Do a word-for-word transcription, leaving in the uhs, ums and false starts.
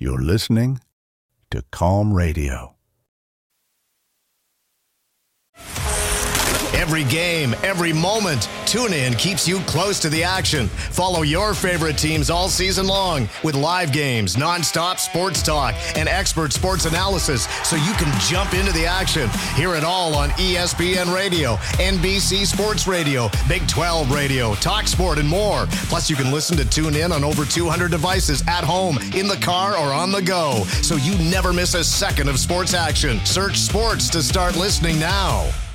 You're listening to Calm Radio. Every game, every moment, TuneIn keeps you close to the action. Follow your favorite teams all season long with live games, nonstop sports talk, and expert sports analysis so you can jump into the action. Hear it all on E S P N Radio, N B C Sports Radio, Big twelve Radio, Talk Sport, and more. Plus, you can listen to TuneIn on over two hundred devices at home, in the car, or on the go, so you never miss a second of sports action. Search sports to start listening now.